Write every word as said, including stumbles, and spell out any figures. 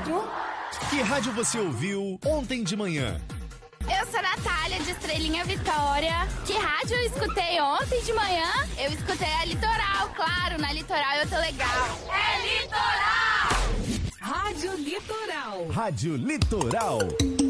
quatro. Que rádio você ouviu ontem de manhã? Eu sou a Natália, de Estrelinha Vitória. Que rádio eu escutei ontem de manhã? Eu escutei a Litoral, claro, na Litoral eu tô legal. É Litoral! Rádio Litoral. Rádio Litoral.